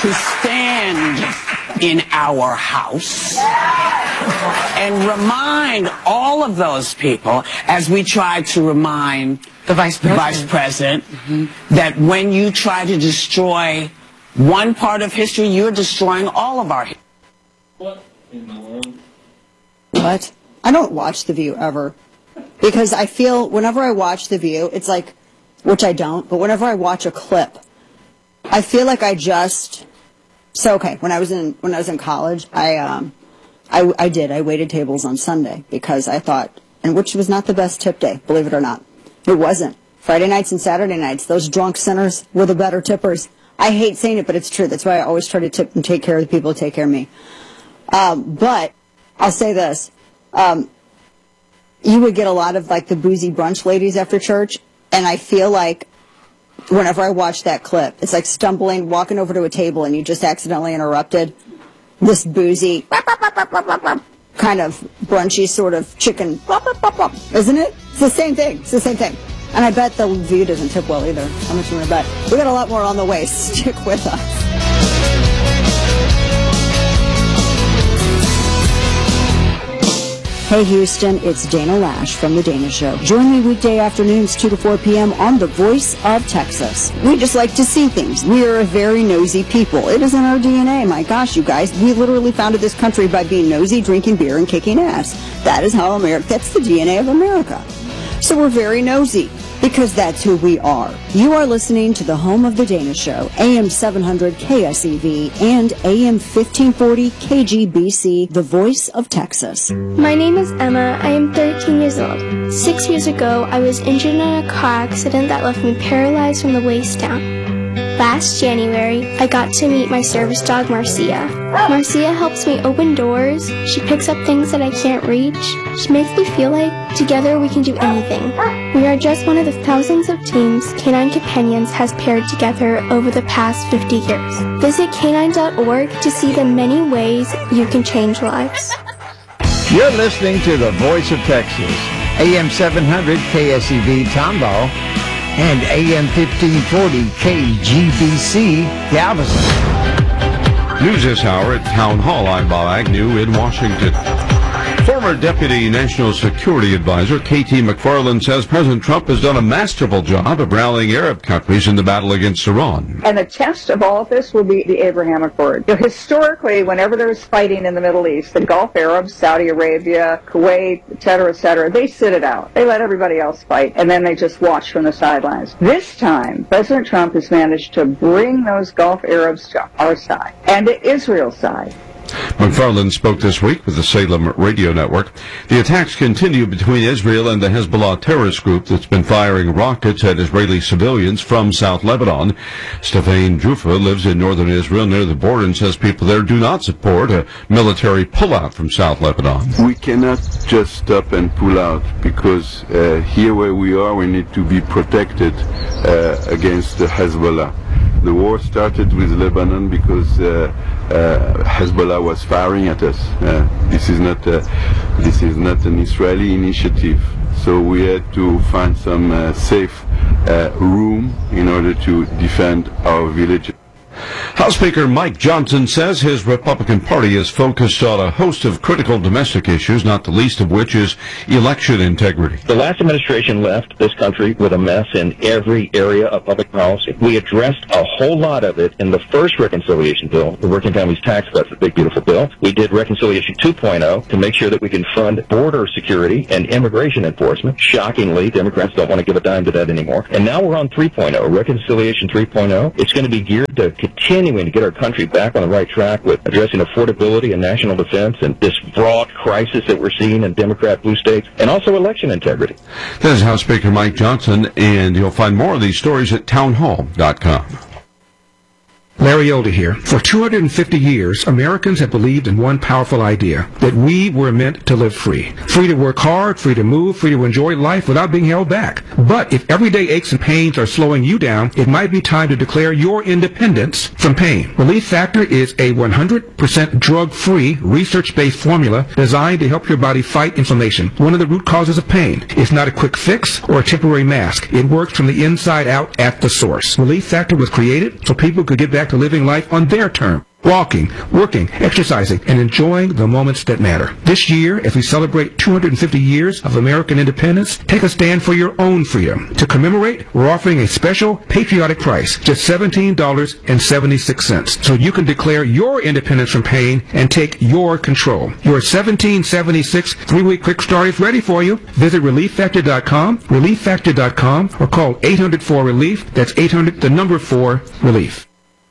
to stand in our house and remind all of those people, as we try to remind the Vice President, that when you try to destroy one part of history, you're destroying all of our history. What in the world? What? I don't watch The View ever. Because I feel whenever I watch The View, it's like, which I don't, but whenever I watch a clip, I feel like I just... So, okay, when I was in college, I waited tables on Sunday because I thought, and which was not the best tip day, believe it or not. It wasn't. Friday nights and Saturday nights, those drunk sinners were the better tippers. I hate saying it, but it's true. That's why I always try to tip and take care of the people who take care of me. But I'll say this. You would get a lot of, like, the boozy brunch ladies after church, and I feel like whenever I watch that clip, it's like walking over to a table, and you just accidentally interrupted this boozy, kind of brunchy sort of chicken, isn't it? It's the same thing. It's the same thing. And I bet the View doesn't tip well either. How much you want to bet? We got a lot more on the way. Stick with us. Hey Houston, it's Dana Lash from The Dana Show. Join me weekday afternoons 2 to 4 p.m. on The Voice of Texas. We just like to see things. We are a very nosy people. It is in our DNA. My gosh, you guys, we literally founded this country by being nosy, drinking beer, and kicking ass. That is how that's the DNA of America. So we're very nosy, because that's who we are. You are listening to the home of The Dana Show, AM 700 KSEV and AM 1540 KGBC, the voice of Texas. My name is Emma. I am 13 years old. 6 years ago, I was injured in a car accident that left me paralyzed from the waist down. Last January, I got to meet my service dog, Marcia. Marcia helps me open doors. She picks up things that I can't reach. She makes me feel like together we can do anything. We are just one of the thousands of teams Canine Companions has paired together over the past 50 years. Visit canine.org to see the many ways you can change lives. You're listening to the Voice of Texas, AM 700 KSEV Tomball, and AM 1540 KGBC Galveston. News this hour at Town Hall. I'm Bob Agnew in Washington. Former Deputy National Security Advisor K.T. McFarland says President Trump has done a masterful job of rallying Arab countries in the battle against Iran. And the test of all of this will be the Abraham Accord. Historically, whenever there's fighting in the Middle East, the Gulf Arabs, Saudi Arabia, Kuwait, et cetera, they sit it out. They let everybody else fight, and then they just watch from the sidelines. This time, President Trump has managed to bring those Gulf Arabs to our side and to Israel's side. McFarland spoke this week with the Salem Radio Network. The attacks continue between Israel and the Hezbollah terrorist group that's been firing rockets at Israeli civilians from South Lebanon. Stefan Jufa lives in northern Israel near the border and says people there do not support a military pullout from South Lebanon. We cannot just stop and pull out because here where we are, we need to be protected against the Hezbollah. The war started with Lebanon because Hezbollah was firing at us. This is not an Israeli initiative. So we had to find some safe room in order to defend our village. House Speaker Mike Johnson says his Republican Party is focused on a host of critical domestic issues, not the least of which is election integrity. The last administration left this country with a mess in every area of public policy. We addressed a whole lot of it in the first reconciliation bill, the Working Families Tax Cuts, the big beautiful bill. We did Reconciliation 2.0 to make sure that we can fund border security and immigration enforcement. Shockingly, Democrats don't want to give a dime to that anymore. And now we're on 3.0, Reconciliation 3.0. It's going to be geared to continuing to get our country back on the right track with addressing affordability and national defense and this broad crisis that we're seeing in Democrat blue states, and also election integrity. That is House Speaker Mike Johnson, and you'll find more of these stories at townhall.com. Larry Elder here. For 250 years, Americans have believed in one powerful idea, that we were meant to live free. Free to work hard, free to move, free to enjoy life without being held back. But if everyday aches and pains are slowing you down, it might be time to declare your independence from pain. Relief Factor is a 100% drug-free, research-based formula designed to help your body fight inflammation, one of the root causes of pain. It's not a quick fix or a temporary mask. It works from the inside out at the source. Relief Factor was created so people could get back back to living life on their terms. Walking, working, exercising, and enjoying the moments that matter. This year, as we celebrate 250 years of American independence, take a stand for your own freedom. To commemorate, we're offering a special patriotic price, just $17.76, so you can declare your independence from pain and take your control. Your 1776 3-week quick start is ready for you. Visit ReliefFactor.com, ReliefFactor.com, or call 800-4-RELIEF. That's 800-4-RELIEF.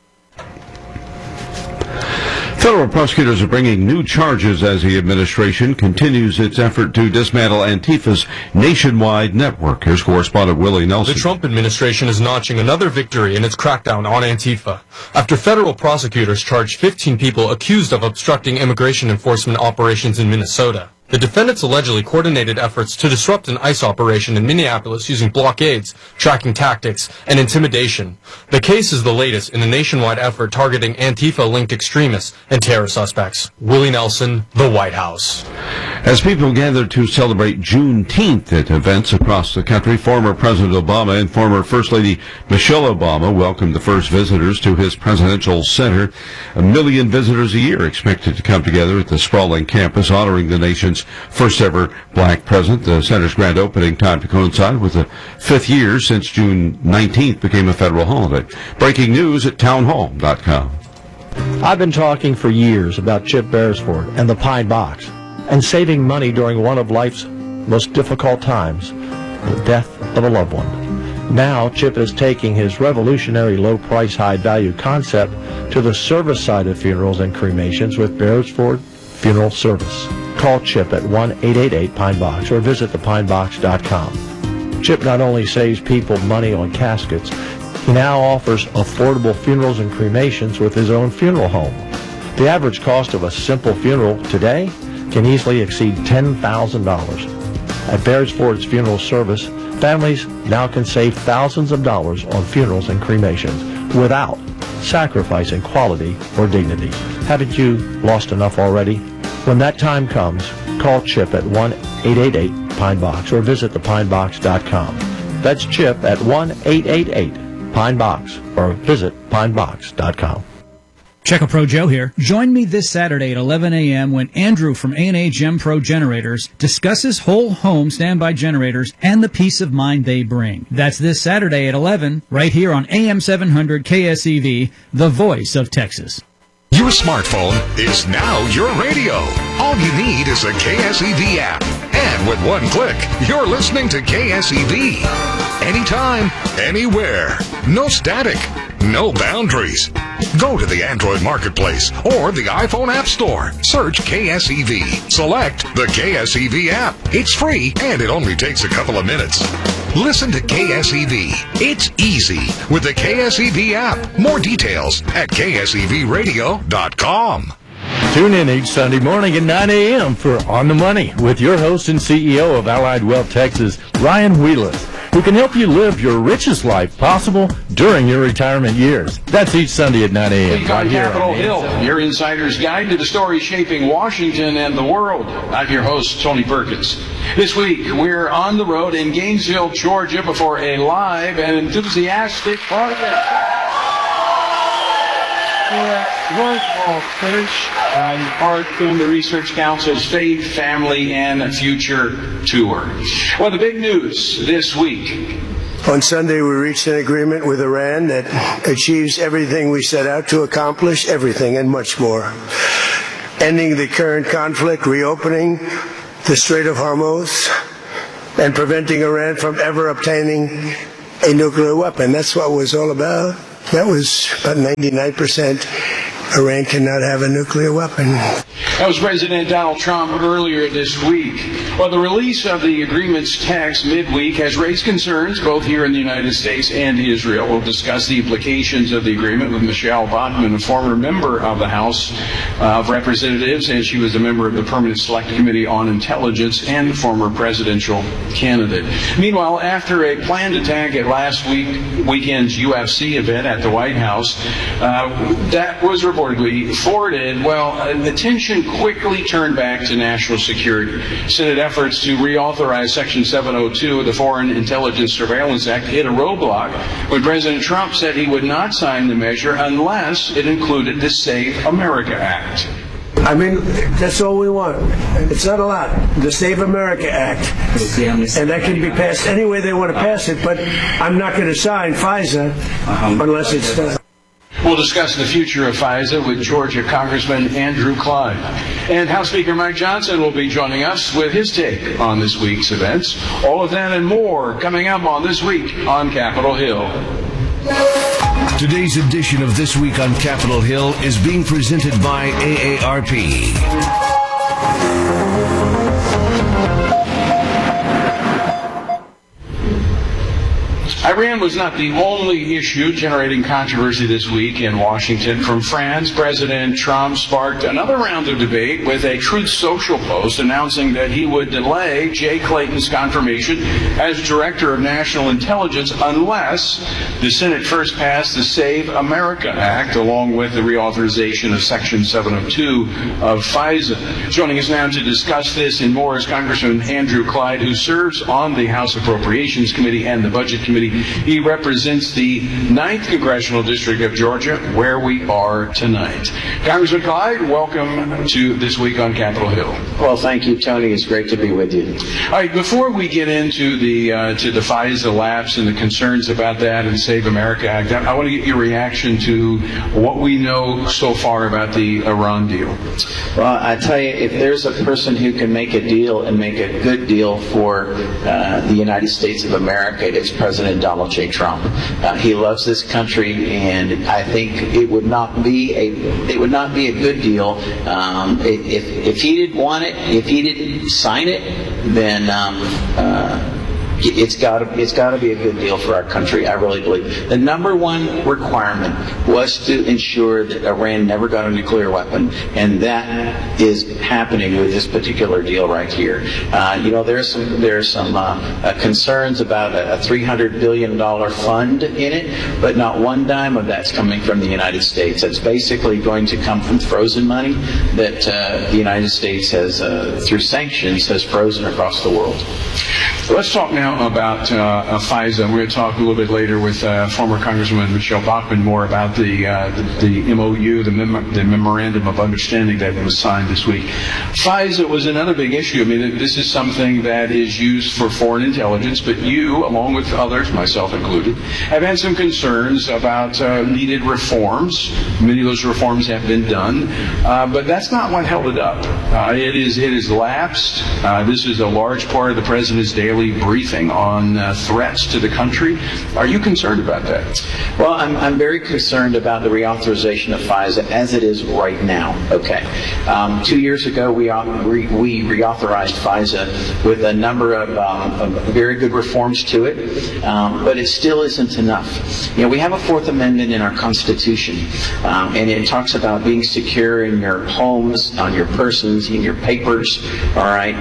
Federal prosecutors are bringing new charges as the administration continues its effort to dismantle Antifa's nationwide network. Here's correspondent Willie Nelson. The Trump administration is notching another victory in its crackdown on Antifa after federal prosecutors charged 15 people accused of obstructing immigration enforcement operations in Minnesota. The defendants allegedly coordinated efforts to disrupt an ICE operation in Minneapolis using blockades, tracking tactics, and intimidation. The case is the latest in a nationwide effort targeting Antifa-linked extremists and terror suspects. Willie Nelson, The White House. As people gather to celebrate Juneteenth at events across the country, former President Obama and former First Lady Michelle Obama welcomed the first visitors to his presidential center. 1 million visitors a year expected to come together at the sprawling campus, honoring the nation's first ever black president. The center's grand opening time to coincide with the 5th year since June 19th became a federal holiday. Breaking news at townhall.com. I've been talking for years about Chip Beresford and the Pine Box and saving money during one of life's most difficult times, the death of a loved one. Now, Chip is taking his revolutionary low-price, high-value concept to the service side of funerals and cremations with Beresford Funeral Service. Call Chip at 1-888-PINE-BOX or visit thepinebox.com. Chip not only saves people money on caskets, he now offers affordable funerals and cremations with his own funeral home. The average cost of a simple funeral today can easily exceed $10,000. At Beresford's Funeral Service, families now can save thousands of dollars on funerals and cremations without sacrificing quality or dignity. Haven't you lost enough already? When that time comes, call Chip at 1-888-PINE-BOX or visit thepinebox.com. That's Chip at 1-888-PINE-BOX or visit pinebox.com. Checo Pro Joe here. Join me this Saturday at 11 a.m. when Andrew from A&A Gem Pro Generators discusses whole home standby generators and the peace of mind they bring. That's this Saturday at 11, right here on AM 700 KSEV, the voice of Texas. Your smartphone is now your radio. All you need is a KSEV app. And with one click, you're listening to KSEV. Anytime, anywhere. No static. No boundaries. Go to the Android Marketplace or the iPhone App Store. Search KSEV. Select the KSEV app. It's free and it only takes a couple of minutes. Listen to KSEV. It's easy with the KSEV app. More details at ksevradio.com. Tune in each Sunday morning at 9 a.m. for On the Money with your host and CEO of Allied Wealth Texas, Ryan Wheelis, who can help you live your richest life possible during your retirement years. That's each Sunday at 9 a.m. Week on Capitol Hill, your insider's guide to the stories shaping Washington and the world. I'm your host, Tony Perkins. This week, we're on the road in Gainesville, Georgia, for a live and enthusiastic party. Roosevelt Church, part from the Research Council's Faith, Family, and Future Tour. Well, the big news this week. On Sunday, we reached an agreement with Iran that achieves everything we set out to accomplish, everything and much more. Ending the current conflict, reopening the Strait of Hormuz, and preventing Iran from ever obtaining a nuclear weapon. That's what it was all about. That was about 99%. Iran cannot have a nuclear weapon. That was President Donald Trump earlier this week. Well, the release of the agreement's text midweek has raised concerns both here in the United States and Israel. We'll discuss the implications of the agreement with Michelle Bachmann, a former member of the House of Representatives, and she was a member of the Permanent Select Committee on Intelligence and former presidential candidate. Meanwhile, after a planned attack at last weekend's UFC event at the White House, that was reportedly forwarded, well, the tension quickly turned back to national security. Senate efforts to reauthorize Section 702 of the Foreign Intelligence Surveillance Act hit a roadblock when President Trump said he would not sign the measure unless it included the Save America Act. I mean, that's all we want. It's not a lot. The Save America Act. And that can be passed any way they want to pass it, but I'm not going to sign FISA unless it's done. We'll discuss the future of FISA with Georgia Congressman Andrew Clyde. And House Speaker Mike Johnson will be joining us with his take on this week's events. All of that and more coming up on This Week on Capitol Hill. Today's edition of This Week on Capitol Hill is being presented by AARP. Iran was not the only issue generating controversy this week in Washington. From France, President Trump sparked another round of debate with a Truth Social post announcing that he would delay Jay Clayton's confirmation as Director of National Intelligence unless the Senate first passed the Save America Act along with the reauthorization of Section 702 of FISA. Joining us now to discuss this and more is Congressman Andrew Clyde, who serves on the House Appropriations Committee and the Budget Committee. He represents the 9th Congressional District of Georgia, where we are tonight. Congressman Clyde, welcome to This Week on Capitol Hill. Well, thank you, Tony. It's great to be with you. All right, before we get into the FISA lapse and the concerns about that and Save America Act, I want to get your reaction to what we know so far about the Iran deal. Well, I tell you, if there's a person who can make a deal and make a good deal for the United States of America, it's President Donald J. Trump. He loves this country, and I think it would not be a good deal if he didn't want it. If he didn't sign it, then it's got to be a good deal for our country. I really believe the number one requirement was to ensure that Iran never got a nuclear weapon, and that is happening with this particular deal right here. There's some concerns about a $300 billion fund in it, but not one dime of that's coming from the United States. It's basically going to come from frozen money that the United States has, through sanctions, has frozen across the world. Let's talk now about FISA. We're going to talk a little bit later with former Congresswoman Michelle Bachmann more about the MOU, the Memorandum of Understanding that was signed this week. FISA was another big issue. I mean, this is something that is used for foreign intelligence, but you, along with others, myself included, have had some concerns about needed reforms. Many of those reforms have been done, but that's not what held it up. It is lapsed. This is a large part of the President's daily briefing on threats to the country. Are you concerned about that? Well, I'm very concerned about the reauthorization of FISA as it is right now. Okay. 2 years ago, we reauthorized FISA with a number of very good reforms to it, but it still isn't enough. We have a Fourth Amendment in our Constitution, and it talks about being secure in your homes, on your persons, in your papers, all right?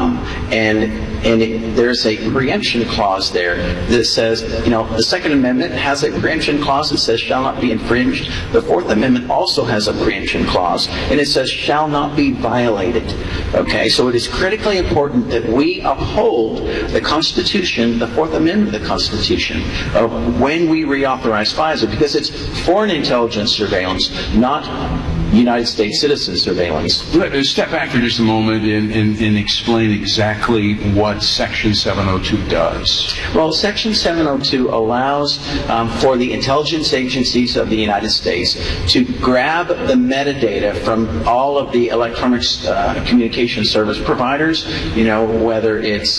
There's a preemption clause there that says, the Second Amendment has a preemption clause that says shall not be infringed. The Fourth Amendment also has a preemption clause, and it says shall not be violated. Okay, so it is critically important that we uphold the Constitution, the Fourth Amendment of the Constitution, when we reauthorize FISA, because it's foreign intelligence surveillance, not United States citizen surveillance. Let's step back for just a moment and explain exactly what Section 702 does. Well, Section 702 allows for the intelligence agencies of the United States to grab the metadata from all of the electronic communication service providers, whether it's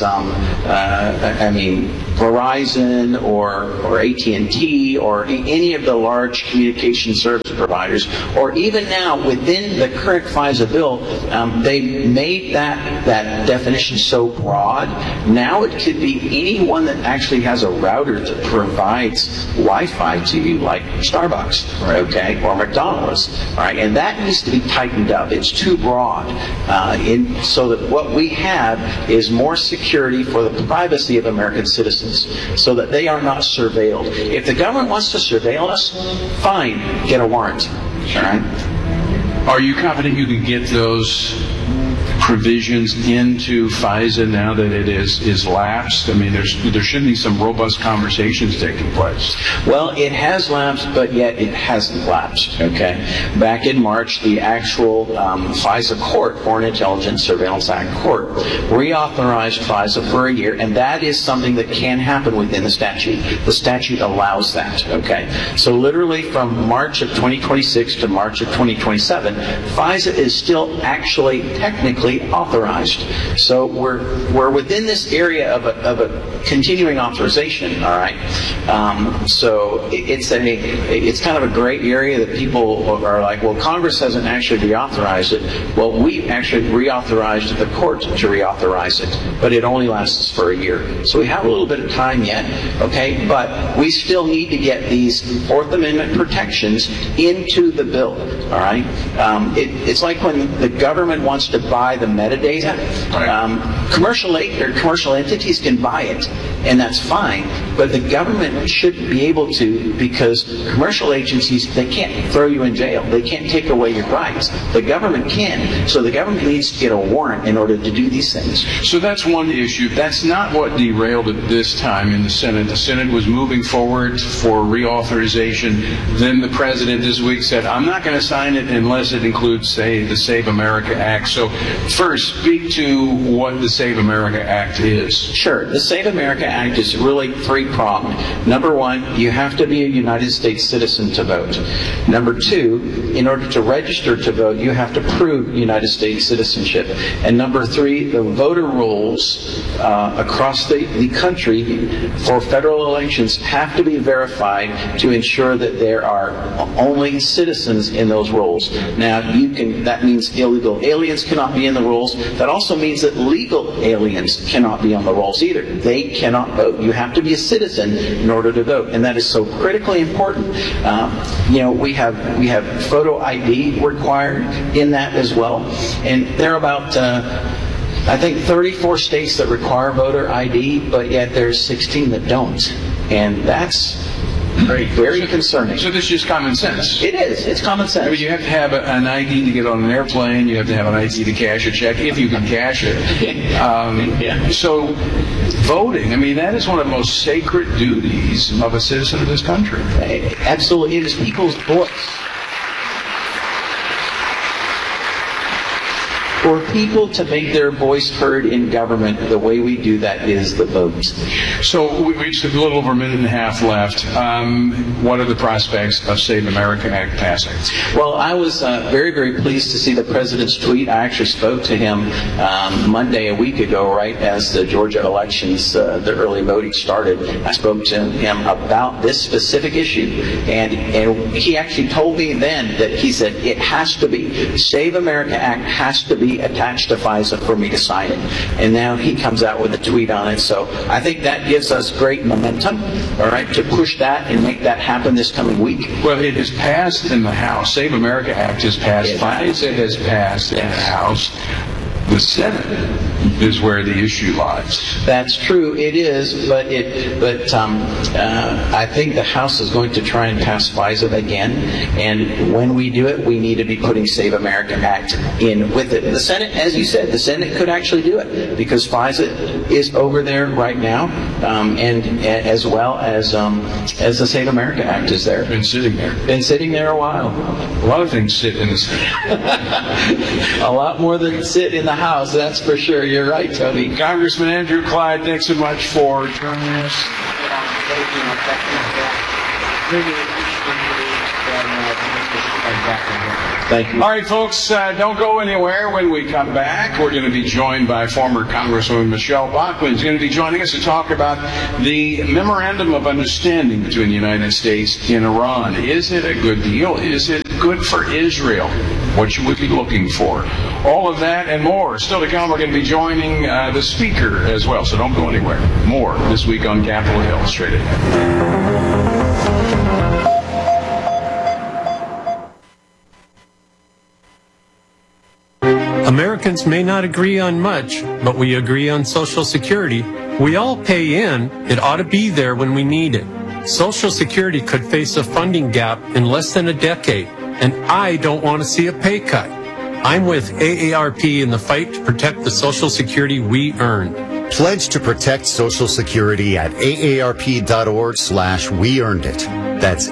Verizon or AT&T or any of the large communication service providers, or even now within the current FISA bill, they made that definition so broad. Now it could be anyone that actually has a router that provides Wi-Fi to you, like Starbucks, okay, or McDonald's, all right, and that needs to be tightened up. It's too broad, so that what we have is more security for the privacy of American citizens, so that they are not surveilled. If the government wants to surveil us, fine, get a warrant, all right? Are you confident you can get those provisions into FISA now that it is lapsed? I mean, there should be some robust conversations taking place. Well, it has lapsed, but yet it hasn't lapsed, okay? Back in March, the actual FISA court, Foreign Intelligence Surveillance Act court, reauthorized FISA for a year, and that is something that can happen within the statute. The statute allows that, okay? So literally from March of 2026 to March of 2027, FISA is still actually technically authorized. So we're within this area of a continuing authorization, all right? So it's kind of a gray area that people are like, well, Congress hasn't actually reauthorized it. Well, we actually reauthorized the court to reauthorize it, but it only lasts for a year. So we have a little bit of time yet, okay? But we still need to get these Fourth Amendment protections into the bill, all right? It's like when the government wants to buy the metadata. Commercial entities can buy it, and that's fine, but the government shouldn't be able to, because commercial agencies, they can't throw you in jail. They can't take away your rights. The government can. So the government needs to get a warrant in order to do these things. So that's one issue. That's not what derailed it this time in the Senate. The Senate was moving forward for reauthorization. Then the president this week said, I'm not going to sign it unless it includes, say, the Save America Act. So first, speak to what the Save America Act is. Sure. The Save America Act is really three-pronged. Number one, you have to be a United States citizen to vote. Number two, in order to register to vote, you have to prove United States citizenship. And number three, the voter rolls across the country for federal elections have to be verified to ensure that there are only citizens in those rolls. Now, that means illegal aliens cannot be in the rolls. That also means that legal aliens cannot be on the rolls either. They cannot vote. You have to be a citizen in order to vote, and that is so critically important. We have photo ID required in that as well, and there are about I think 34 states that require voter ID, but yet there's 16 that don't, and that's very concerning. So this is just common sense. It is. It's common sense. I mean, you have to have an ID to get on an airplane. You have to have an ID to cash a check, if you can cash it. So voting, I mean, that is one of the most sacred duties of a citizen of this country. Absolutely. It is people's voice. For people to make their voice heard in government, the way we do that is the vote. So we just have a little over a minute and a half left. What are the prospects of Save America Act passing? Well, I was very, very pleased to see the president's tweet. I actually spoke to him Monday a week ago, right as the Georgia elections, the early voting started. I spoke to him about this specific issue, and he actually told me then that he said it has to be, Save America Act has to be attached to FISA for me to sign it. And now he comes out with a tweet on it. So I think that gives us great momentum, all right, to push that and make that happen this coming week. Well, it has passed in the House. Save America Act has passed. FISA has passed in the House. The Senate is where the issue lies. That's true. It is, but I think the House is going to try and pass FISA again. And when we do it, we need to be putting Save America Act in with it. The Senate, as you said, the Senate could actually do it because FISA is over there right now, and as well as the Save America Act is there. Been sitting there. Been sitting there a while. A lot of things sit in the Senate. A lot more than sit in the House, that's for sure. You're right, Tony. Congressman Andrew Clyde, thanks so much for joining us. Thank you. All right, folks, don't go anywhere. When we come back, we're going to be joined by former Congresswoman Michelle Bachmann. She's going to be joining us to talk about the Memorandum of Understanding between the United States and Iran. Is it a good deal? Is it good for Israel? What should we be looking for? All of that and more. Still to come, we're going to be joining the speaker as well, so don't go anywhere. More this week on Capitol Hill. Straight ahead. Americans may not agree on much, but we agree on Social Security. We all pay in. It ought to be there when we need it. Social Security could face a funding gap in less than a decade, and I don't want to see a pay cut. I'm with AARP in the fight to protect the Social Security we earn. Pledge to protect Social Security at aarp.org/weearnedit. That's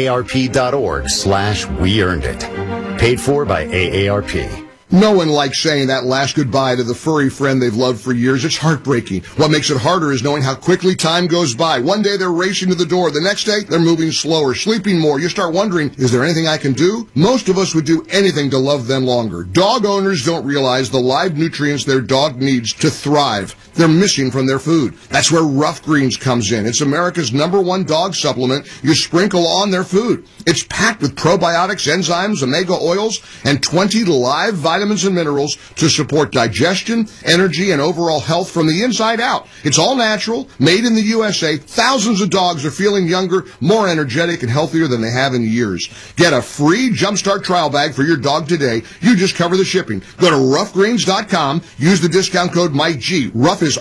aarp.org/weearnedit. Paid for by AARP. No one likes saying that last goodbye to the furry friend they've loved for years. It's heartbreaking. What makes it harder is knowing how quickly time goes by. One day they're racing to the door. The next day they're moving slower, sleeping more. You start wondering, is there anything I can do? Most of us would do anything to love them longer. Dog owners don't realize the live nutrients their dog needs to thrive. They're missing from their food. That's where Rough Greens comes in. It's America's #1 dog supplement you sprinkle on their food. It's packed with probiotics, enzymes, omega oils, and 20 live vitamins and minerals to support digestion, energy, and overall health from the inside out. It's all natural, made in the USA. Thousands of dogs are feeling younger, more energetic, and healthier than they have in years. Get a free Jumpstart trial bag for your dog today. You just cover the shipping. Go to roughgreens.com. Use the discount code MikeG. Rough is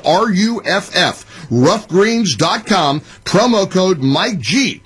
RUFF. Roughgreens.com. Promo code MikeG.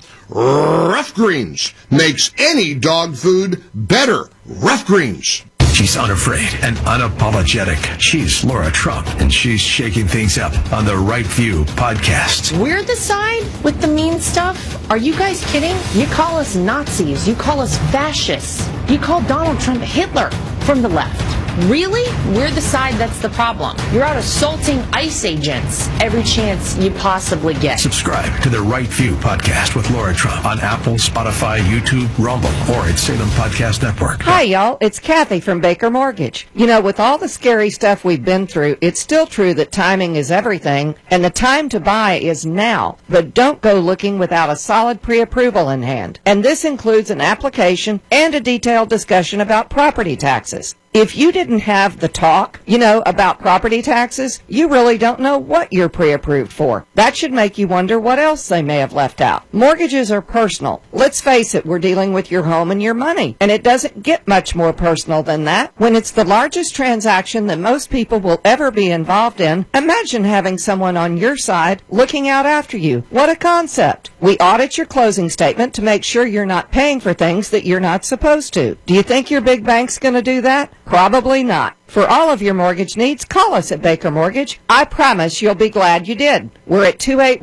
Rough Greens makes any dog food better. Rough Greens. She's unafraid and unapologetic. She's Laura Trump, and she's shaking things up on the Right View podcast. We're the side with the mean stuff? Are you guys kidding? You call us Nazis. You call us fascists. You call Donald Trump Hitler from the left. Really? We're the side that's the problem. You're out assaulting ICE agents every chance you possibly get. Subscribe to the Right View podcast with Laura Trump on Apple, Spotify, YouTube, Rumble, or at Salem Podcast Network. Hi, y'all. It's Kathy from Baker Mortgage. You know, with all the scary stuff we've been through, it's still true that timing is everything, and the time to buy is now. But don't go looking without a solid pre-approval in hand. And this includes an application and a detailed discussion about property taxes. If you didn't have the talk, about property taxes, you really don't know what you're pre-approved for. That should make you wonder what else they may have left out. Mortgages are personal. Let's face it, we're dealing with your home and your money, and it doesn't get much more personal than that. When it's the largest transaction that most people will ever be involved in, imagine having someone on your side looking out after you. What a concept. We audit your closing statement to make sure you're not paying for things that you're not supposed to. Do you think your big bank's going to do that? Probably not. For all of your mortgage needs, call us at Baker Mortgage. I promise you'll be glad you did. We're at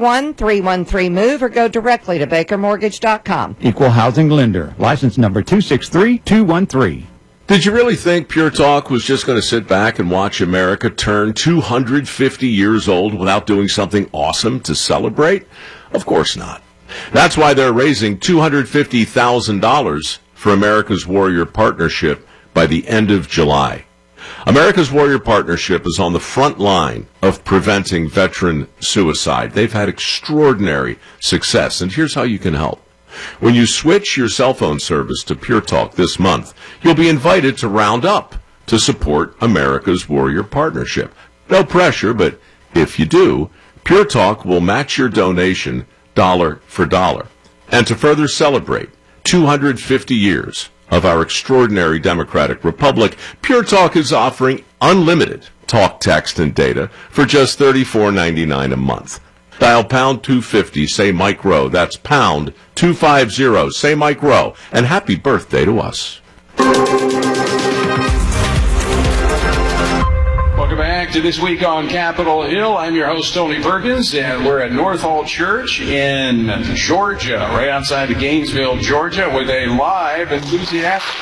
281-313-MOVE or go directly to bakermortgage.com. Equal housing lender. License number 263213. Did you really think Pure Talk was just going to sit back and watch America turn 250 years old without doing something awesome to celebrate? Of course not. That's why they're raising $250,000 for America's Warrior Partnership by the end of July. America's Warrior Partnership is on the front line of preventing veteran suicide. They've had extraordinary success, and here's how you can help. When you switch your cell phone service to Pure Talk this month, you'll be invited to round up to support America's Warrior Partnership. No pressure, but if you do, Pure Talk will match your donation dollar for dollar. And to further celebrate 250 years of our extraordinary democratic republic, Pure Talk is offering unlimited talk, text, and data for just $34.99 a month. Dial pound 250, say Mike Rowe. That's pound 250, say Mike Rowe. And happy birthday to us. Welcome back to This Week on Capitol Hill. I'm your host, Tony Perkins, and we're at North Hall Church in Georgia, right outside of Gainesville, Georgia, with a live enthusiastic...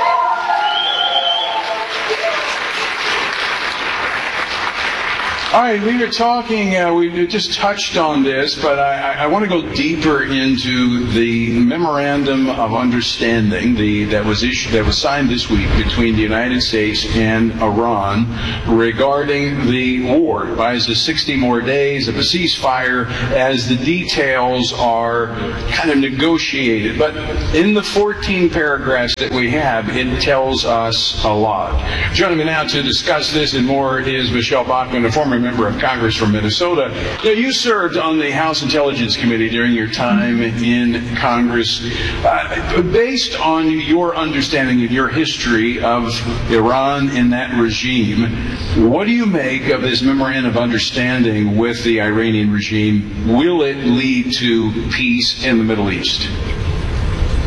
All right, we were talking, we just touched on this, but I want to go deeper into the memorandum of understanding that was signed this week between the United States and Iran regarding the war. It buys us 60 more days of a ceasefire as the details are kind of negotiated. But in the 14 paragraphs that we have, it tells us a lot. Joining me now to discuss this and more is Michelle Bachmann, a former member of Congress from Minnesota. Now, you served on the House Intelligence Committee during your time in Congress. Based on your understanding of your history of Iran and that regime, what do you make of this memorandum of understanding with the Iranian regime? Will it lead to peace in the Middle East?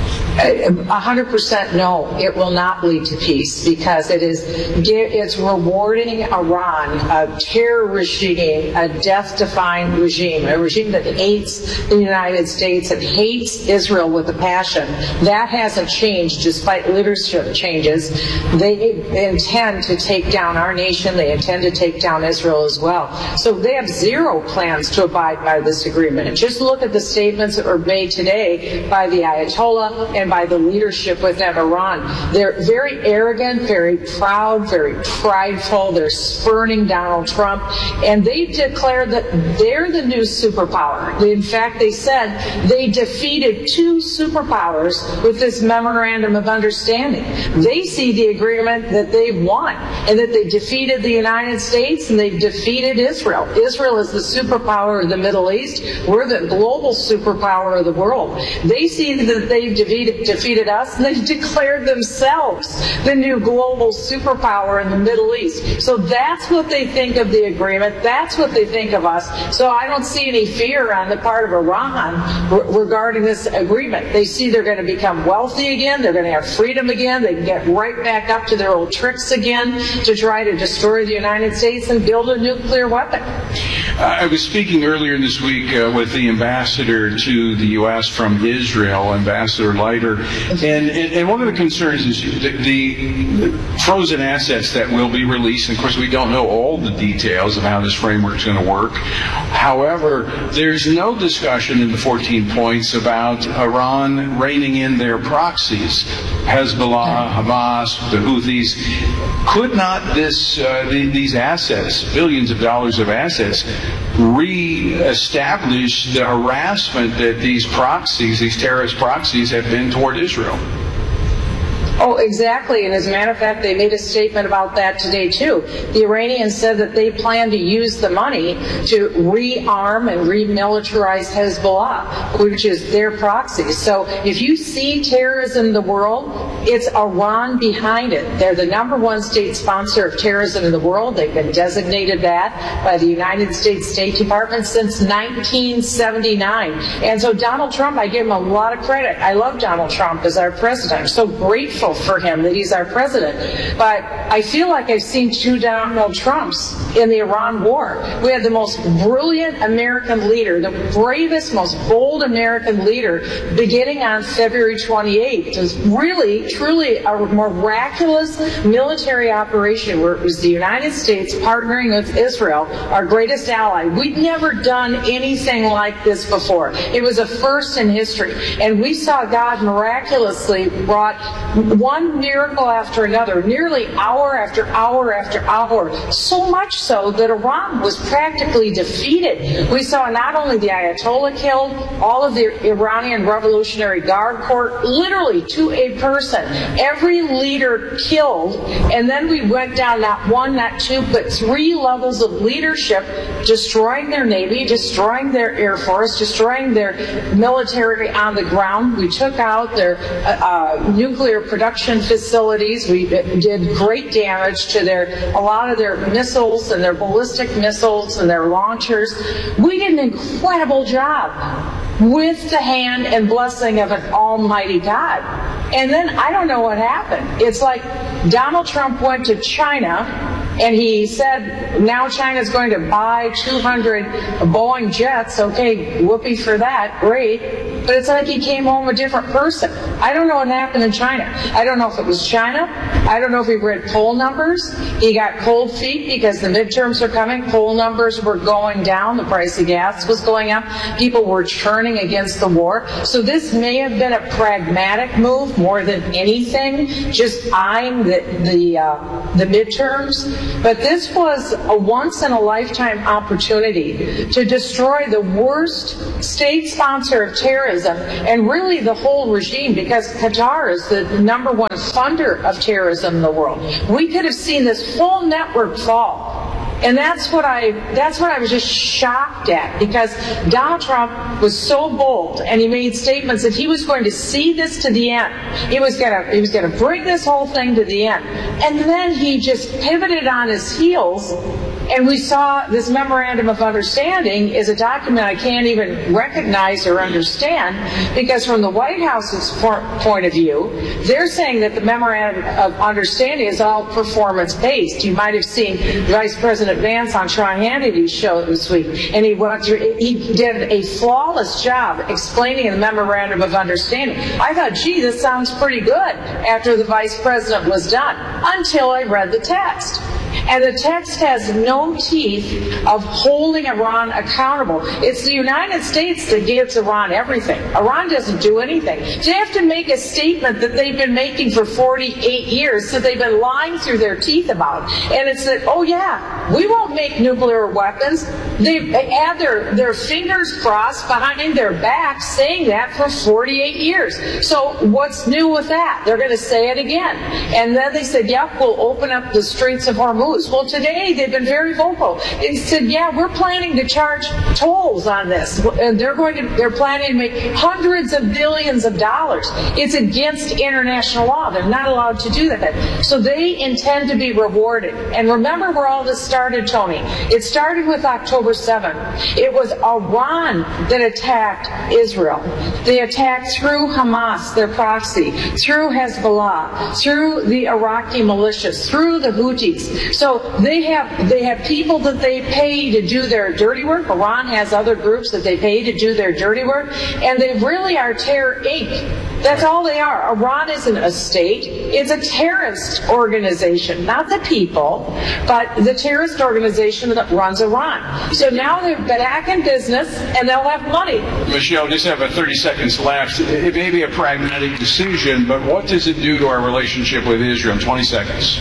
100% no, it will not lead to peace, because it's rewarding Iran, a terror regime, a death-defying regime, a regime that hates the United States and hates Israel with a passion. That hasn't changed despite leadership changes. They intend to take down our nation. They intend to take down Israel as well. So they have zero plans to abide by this agreement. Just look at the statements that were made today by the Ayatollah and by the leadership within Iran. They're very arrogant, very proud, very prideful. They're spurning Donald Trump, and they declared that they're the new superpower. In fact, they said they defeated two superpowers with this memorandum of understanding. They see the agreement that they won, and that they defeated the United States and they defeated Israel. Israel is the superpower of the Middle East. We're the global superpower of the world. They see that they've defeated us, and they declared themselves the new global superpower in the Middle East. So that's what they think of the agreement. That's what they think of us. So I don't see any fear on the part of Iran regarding this agreement. They see they're going to become wealthy again. They're going to have freedom again. They can get right back up to their old tricks again to try to destroy the United States and build a nuclear weapon. I was speaking earlier this week with the ambassador to the U.S. from Israel, Ambassador Leiter, and one of the concerns is the frozen assets that will be released. And of course, we don't know all the details of how this framework is going to work. However, there's no discussion in the 14 points about Iran reining in their proxies, Hezbollah, Hamas, the Houthis. Could not these assets, billions of dollars of assets, re-establish the harassment that these proxies, these terrorist proxies, have been toward Israel? Oh, exactly. And as a matter of fact, they made a statement about that today, too. The Iranians said that they plan to use the money to rearm and remilitarize Hezbollah, which is their proxy. So if you see terrorism in the world, it's Iran behind it. They're the #1 state sponsor of terrorism in the world. They've been designated that by the United States State Department since 1979. And so Donald Trump, I give him a lot of credit. I love Donald Trump as our president. I'm so grateful for him that he's our president. But I feel like I've seen two Donald Trumps in the Iran war. We had the most brilliant American leader, the bravest, most bold American leader, beginning on February 28th. It was really, truly a miraculous military operation where it was the United States partnering with Israel, our greatest ally. We'd never done anything like this before. It was a first in history. And we saw God miraculously brought one miracle after another, nearly hour after hour after hour, so much so that Iran was practically defeated. We saw not only the Ayatollah killed, all of the Iranian Revolutionary Guard Corps, literally to a person, every leader killed, and then we went down not one, not two, but 3 levels of leadership, destroying their Navy, destroying their Air Force, destroying their military on the ground. We took out their nuclear production facilities. We did great damage to a lot of their missiles and their ballistic missiles and their launchers. We did an incredible job with the hand and blessing of an almighty God. And then I don't know what happened. It's like Donald Trump went to China and he said, now China's going to buy 200 Boeing jets. Okay, whoopee for that, great. But it's like he came home a different person. I don't know what happened in China. I don't know if it was China. I don't know if he read poll numbers. He got cold feet because the midterms are coming. Poll numbers were going down. The price of gas was going up. People were churning against the war. So this may have been a pragmatic move more than anything, just eyeing the midterms. But this was a once-in-a-lifetime opportunity to destroy the worst state sponsor of terrorism and really the whole regime, because Qatar is the #1 funder of terrorism in the world. We could have seen this whole network fall. And that's what I was just shocked at, because Donald Trump was so bold and he made statements that he was going to see this to the end. He was going to bring this whole thing to the end. And then he just pivoted on his heels And we saw this memorandum of understanding is a document I can't even recognize or understand, because from the White House's point of view, they're saying that the memorandum of understanding is all performance-based. You might have seen Vice President Vance on Sean Hannity's show this week, and he did a flawless job explaining the memorandum of understanding. I thought, gee, this sounds pretty good after the Vice President was done, until I read the text. And the text has no teeth of holding Iran accountable. It's the United States that gives Iran everything. Iran doesn't do anything. They have to make a statement that they've been making for 48 years, so they've been lying through their teeth about. And it's that, oh yeah, we won't make nuclear weapons. They had their fingers crossed behind their back saying that for 48 years. So what's new with that? They're going to say it again. And then they said, yep, we'll open up the Straits of Hormuz. Well, today they've been very vocal. They said, yeah, we're planning to charge tolls on this. And they're planning to make hundreds of billions of dollars. It's against international law. They're not allowed to do that. So they intend to be rewarded. And remember where all this started, Tony. It started with October 7th. It was Iran that attacked Israel. They attacked through Hamas, their proxy, through Hezbollah, through the Iraqi militias, through the Houthis. So they have people that they pay to do their dirty work. Iran has other groups that they pay to do their dirty work. And they really are Terror Inc. That's all they are. Iran isn't a state. It's a terrorist organization. Not the people, but the terrorist organization that runs Iran. So now they're back in business, and they'll have money. Michelle, just have 30 seconds left. It may be a pragmatic decision, but what does it do to our relationship with Israel? 20 seconds.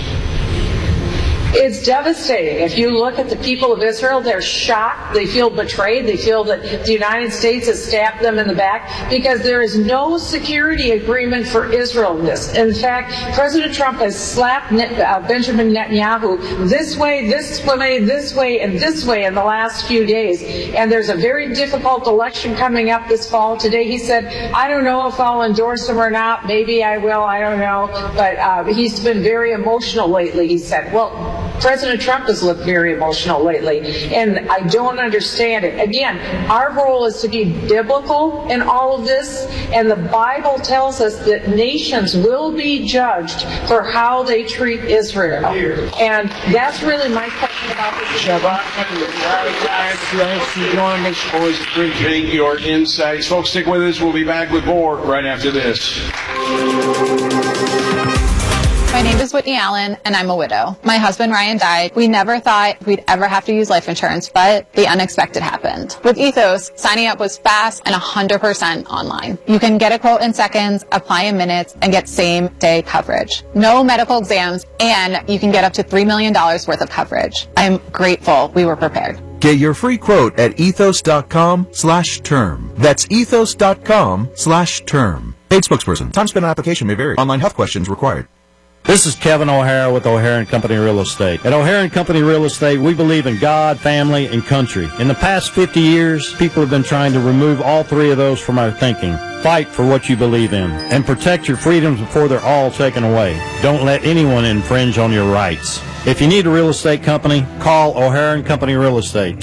It's devastating. If you look at the people of Israel, they're shocked. They feel betrayed. They feel that the United States has stabbed them in the back because there is no security agreement for Israel in this. In fact, President Trump has slapped Benjamin Netanyahu this way, this way, this way, and this way in the last few days. And there's a very difficult election coming up this fall. Today he said, I don't know if I'll endorse him or not. Maybe I will. I don't know. But he's been very emotional lately. He said, well, President Trump has looked very emotional lately, and I don't understand it. Again, our role is to be biblical in all of this, and the Bible tells us that nations will be judged for how they treat Israel. And that's really my question about this. Appreciate your insights. Folks, stick with us. We'll be back with more right after this. My name is Whitney Allen, and I'm a widow. My husband, Ryan, died. We never thought we'd ever have to use life insurance, but the unexpected happened. With Ethos, signing up was fast and 100% online. You can get a quote in seconds, apply in minutes, and get same-day coverage. No medical exams, and you can get up to $3 million worth of coverage. I'm grateful we were prepared. Get your free quote at ethos.com/term. That's ethos.com/term. Paid spokesperson. Time spent on application may vary. Online health questions required. This is Kevin O'Hara with O'Hara & Company Real Estate. At O'Hara & Company Real Estate, we believe in God, family, and country. In the past 50 years, people have been trying to remove all three of those from our thinking. Fight for what you believe in, and protect your freedoms before they're all taken away. Don't let anyone infringe on your rights. If you need a real estate company, call O'Hara & Company Real Estate,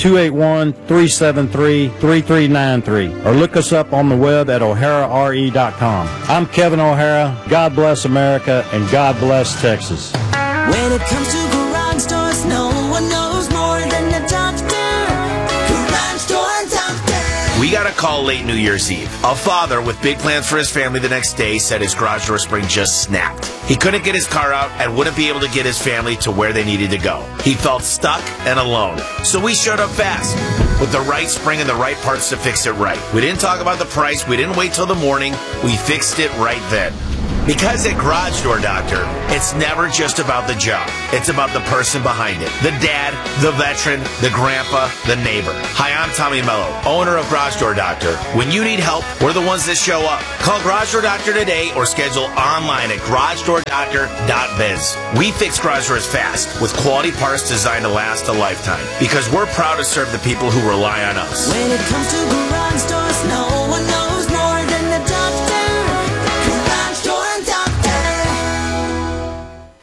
281-373-3393, or look us up on the web at oharare.com. I'm Kevin O'Hara. God bless America, and God bless Texas. When it comes to garage doors, no one knows more than the doctor. Garage Door Doctor. We got a call late New Year's Eve. A father with big plans for his family the next day said his garage door spring just snapped. He couldn't get his car out and wouldn't be able to get his family to where they needed to go. He felt stuck and alone. So we showed up fast with the right spring and the right parts to fix it right. We didn't talk about the price. We didn't wait till the morning. We fixed it right then. Because at Garage Door Doctor, it's never just about the job. It's about the person behind it. The dad, the veteran, the grandpa, the neighbor. Hi, I'm Tommy Mello, owner of Garage Door Doctor. When you need help, we're the ones that show up. Call Garage Door Doctor today or schedule online at garagedoordoctor.biz. We fix garage doors fast with quality parts designed to last a lifetime because we're proud to serve the people who rely on us. When it comes to garage doors, no one knows more than the doctor.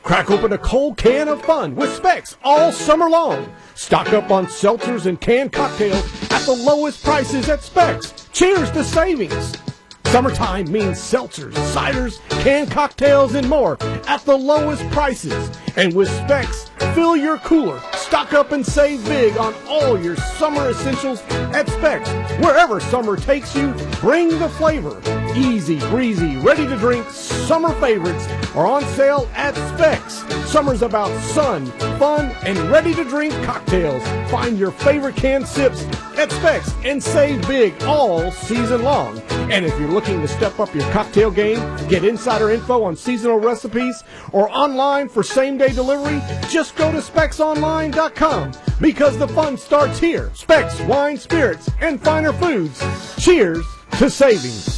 Crack open a cold can of fun with Specs all summer long. Stock up on seltzers and canned cocktails at the lowest prices at Specs. Cheers to savings. Summertime means seltzers, ciders, canned cocktails, and more at the lowest prices. And with Specs, fill your cooler, stock up and save big on all your summer essentials at Specs. Wherever summer takes you, bring the flavor. Easy, breezy, ready to drink summer favorites are on sale at Specs. Summer's about sun, fun, and ready to drink cocktails. Find your favorite canned sips at Specs and save big all season long. And if you're looking to step up your cocktail game, get insider info on seasonal recipes, or online for same-day delivery, just go to SpecsOnline.com, because the fun starts here. Specs, wine, spirits, and finer foods. Cheers to savings.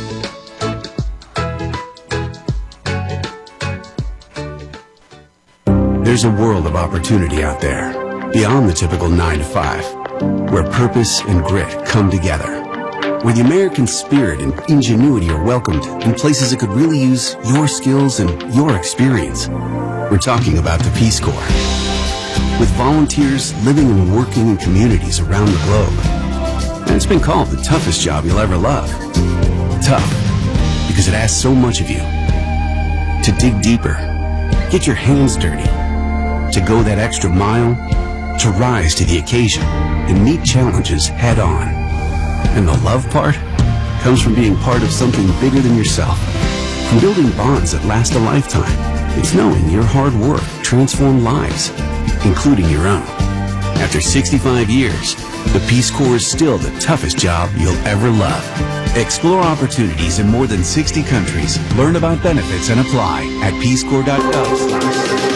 There's a world of opportunity out there, beyond the typical 9 to 5, where purpose and grit come together, where the American spirit and ingenuity are welcomed in places that could really use your skills and your experience. We're talking about the Peace Corps, with volunteers living and working in communities around the globe. And it's been called the toughest job you'll ever love. Tough, because it asks so much of you. To dig deeper, get your hands dirty, to go that extra mile, to rise to the occasion and meet challenges head on. And the love part comes from being part of something bigger than yourself, from building bonds that last a lifetime. It's knowing your hard work transformed lives, including your own. After 65 years, the Peace Corps is still the toughest job you'll ever love. Explore opportunities in more than 60 countries. Learn about benefits and apply at peacecorps.gov.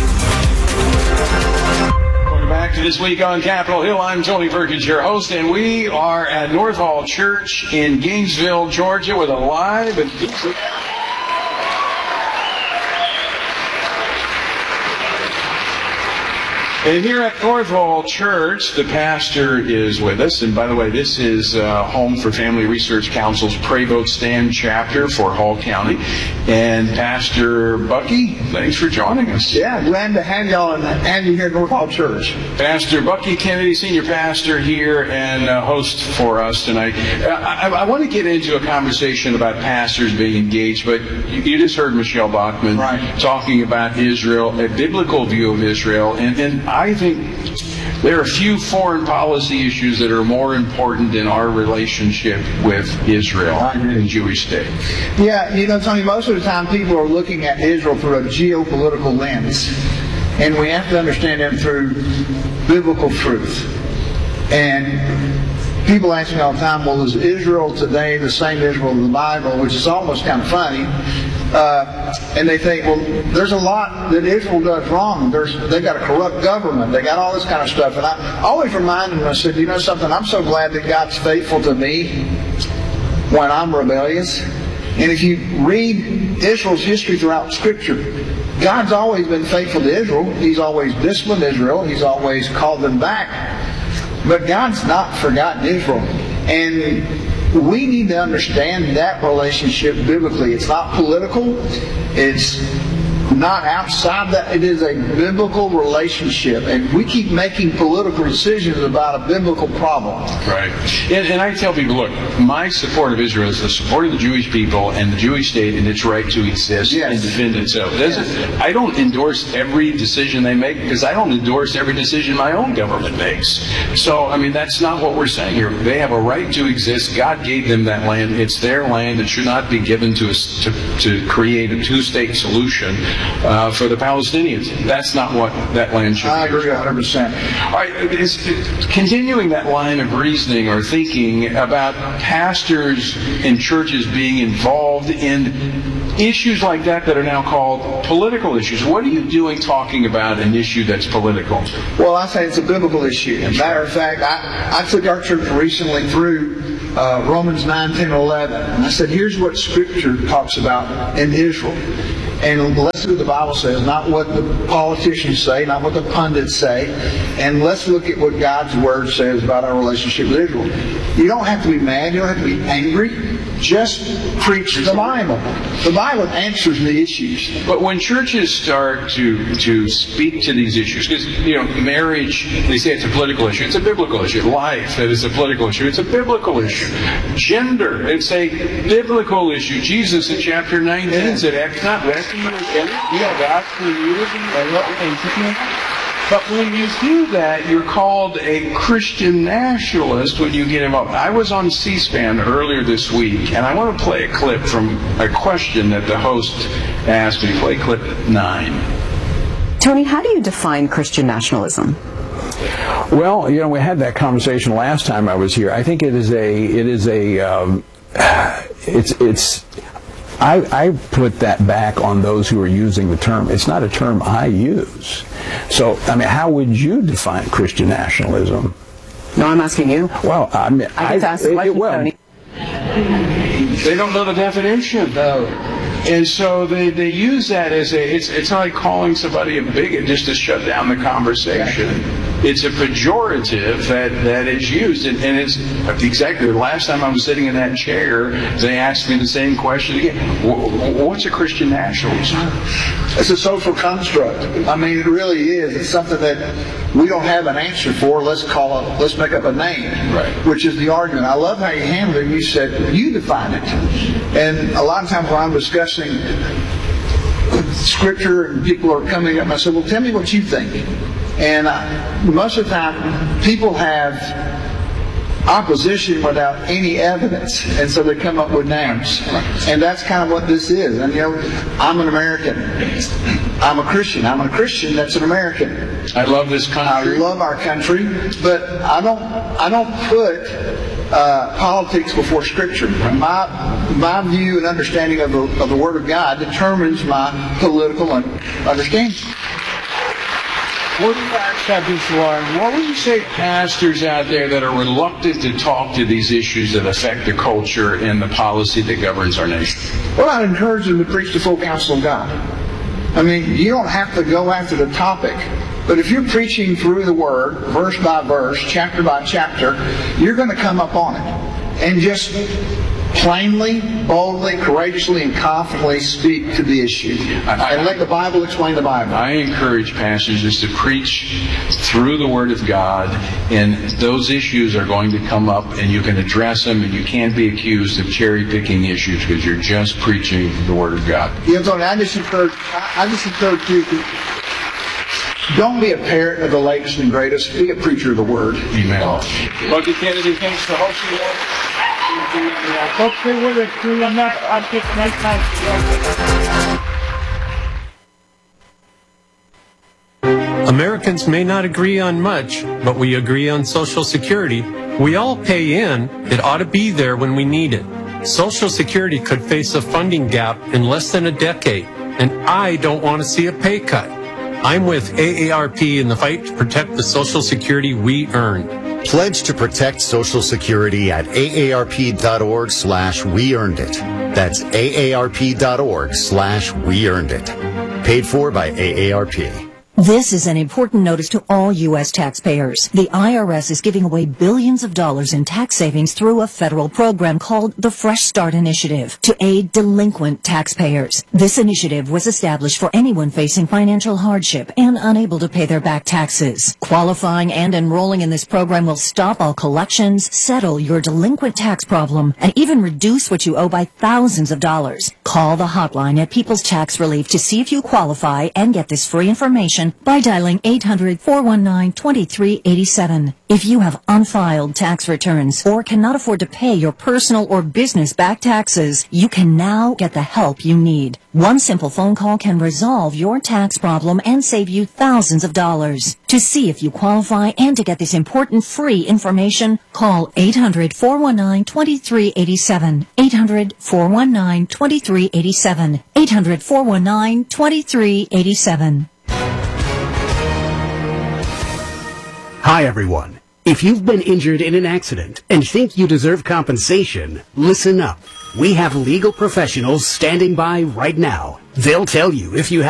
Back to This Week on Capitol Hill. I'm Tony Perkins, your host, and we are at North Hall Church in Gainesville, Georgia, with a live and here at North Hall Church, the pastor is with us. And by the way, this is home for Family Research Council's Pray Vote Stand chapter for Hall County. And Pastor Bucky, thanks for joining us. Yeah, glad to have y'all and have you here at North Hall Church. Pastor Bucky Kennedy, senior pastor here and host for us tonight. I want to get into a conversation about pastors being engaged, but you just heard Michelle Bachman talking about Israel, a biblical view of Israel, and I think there are a few foreign policy issues that are more important than our relationship with Israel and the Jewish state. Yeah, you know, Tony, most of the time people are looking at Israel through a geopolitical lens. And we have to understand them through biblical truth. And people ask me all the time, well, is Israel today the same Israel in the Bible? Which is almost kind of funny. And they think, well, there's a lot that Israel does wrong. They got a corrupt government. They got all this kind of stuff. And I always remind them, I said, you know something, I'm so glad that God's faithful to me when I'm rebellious. And if you read Israel's history throughout Scripture, God's always been faithful to Israel. He's always disciplined Israel. He's always called them back. But God's not forgotten Israel. And we need to understand that relationship biblically. It's not political. It's not outside that. It is a biblical relationship. And we keep making political decisions about a biblical problem. Right. And I tell people, look, my support of Israel is the support of the Jewish people and the Jewish state and its right to exist and defend itself. I don't endorse every decision they make because I don't endorse every decision my own government makes. So, I mean, that's not what we're saying here. They have a right to exist. God gave them that land. It's their land. It should not be given to us to create a two-state solution for the Palestinians. That's not what that land should be. I agree 100%. All right, continuing that line of reasoning or thinking about pastors and churches being involved in issues like that are now called political issues. What are you doing talking about an issue that's political? Well, I say it's a biblical issue. As a matter of fact, I took our church recently through Romans 9, 10, 11. And I said, here's what Scripture talks about in Israel. And let's see what the Bible says, not what the politicians say, not what the pundits say. And let's look at what God's Word says about our relationship with Israel. You don't have to be mad. You don't have to be angry. Just preach the Bible. The Bible answers the issues. But when churches start to speak to these issues, because, marriage, they say it's a political issue. It's a biblical issue. Life, that is a political issue. It's a biblical issue. Gender, it's a biblical issue. Jesus in chapter 19 said, "Act not lest you God created you." But when you do that, you're called a Christian nationalist when you get involved. I was on C-SPAN earlier this week, and I want to play a clip from a question that the host asked me. Play clip 9. Tony, how do you define Christian nationalism? Well, we had that conversation last time I was here. I think I put that back on those who are using the term. It's not a term I use. So, how would you define Christian nationalism? No, I'm asking you. Well, I get to ask the question, Tony. They don't know the definition, though. And so they use that as it's not like calling somebody a bigot just to shut down the conversation. It's a pejorative that is used. And it's exactly the last time I was sitting in that chair, they asked me the same question again. What's a Christian nationalism? It's a social construct. It really is. It's something that we don't have an answer for. Let's make up a name, right? Which is the argument. I love how you handled it. You said, you define it. And a lot of times when I'm discussing Scripture and people are coming up and I said, well, tell me what you think. And most of the time, people have opposition without any evidence, and so they come up with names. And that's kind of what this is. And I'm an American. I'm a Christian. I'm a Christian that's an American. I love this country. I love our country, but I don't put politics before Scripture. My view and understanding of the Word of God determines my political understanding. What do you guys have this learn? What would you say to pastors out there that are reluctant to talk to these issues that affect the culture and the policy that governs our nation? Well, I'd encourage them to preach the full counsel of God. You don't have to go after the topic. But if you're preaching through the Word, verse by verse, chapter by chapter, you're going to come up on it. And just plainly, boldly, courageously, and confidently speak to the issue. And let the Bible explain the Bible. I encourage pastors just to preach through the Word of God, and those issues are going to come up, and you can address them, and you can't be accused of cherry-picking issues because you're just preaching the Word of God. Tony, I just encourage you to don't be a parrot of the latest and greatest. Be a preacher of the Word. Amen. Bucky Kennedy, thanks for hosting us. Folks, stay with us. I'll take next time. Americans may not agree on much, but we agree on Social Security. We all pay in. It ought to be there when we need it. Social Security could face a funding gap in less than a decade, and I don't want to see a pay cut. I'm with AARP in the fight to protect the Social Security we earn. Pledge to protect Social Security at aarp.org/weearnedit. That's aarp.org/weearnedit. Paid for by AARP. This is an important notice to all U.S. taxpayers. The IRS is giving away billions of dollars in tax savings through a federal program called the Fresh Start Initiative to aid delinquent taxpayers. This initiative was established for anyone facing financial hardship and unable to pay their back taxes. Qualifying and enrolling in this program will stop all collections, settle your delinquent tax problem, and even reduce what you owe by thousands of dollars. Call the hotline at People's Tax Relief to see if you qualify and get this free information by dialing 800-419-2387. If you have unfiled tax returns or cannot afford to pay your personal or business back taxes, you can now get the help you need. One simple phone call can resolve your tax problem and save you thousands of dollars. To see if you qualify and to get this important free information, call 800-419-2387. 800-419-2387. 800-419-2387. Hi, everyone. If you've been injured in an accident and think you deserve compensation, listen up. We have legal professionals standing by right now. They'll tell you if you have